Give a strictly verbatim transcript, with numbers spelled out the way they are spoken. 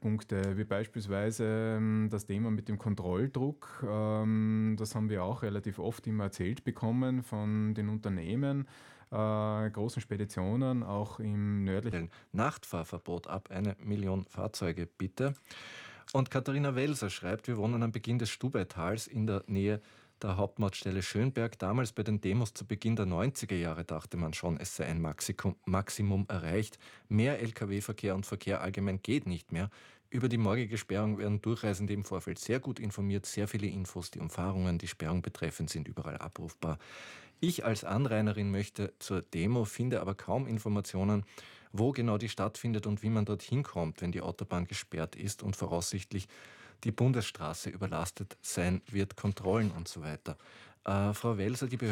Streitpunkte, wie beispielsweise ähm, das Thema mit dem Kontrolldruck. Ähm, das haben wir auch relativ oft immer erzählt bekommen von den Unternehmen, äh, großen Speditionen, auch im nördlichen. Nachtfahrverbot ab eine Million Fahrzeuge, bitte. Und Katharina Welser schreibt, wir wohnen am Beginn des Stubaitals in der Nähe der Hauptmautstelle Schönberg. Damals bei den Demos zu Beginn der neunziger Jahre dachte man schon, es sei ein Maximum, Maximum erreicht. Mehr L K W-Verkehr und Verkehr allgemein geht nicht mehr. Über die morgige Sperrung werden Durchreisende im Vorfeld sehr gut informiert. Sehr viele Infos, die Umfahrungen, die Sperrung betreffend, sind überall abrufbar. Ich als Anrainerin möchte zur Demo, finde aber kaum Informationen, wo genau die stattfindet und wie man dorthin kommt, wenn die Autobahn gesperrt ist und voraussichtlich die Bundesstraße überlastet sein wird, Kontrollen und so weiter. Äh, Frau Welser, die Behörden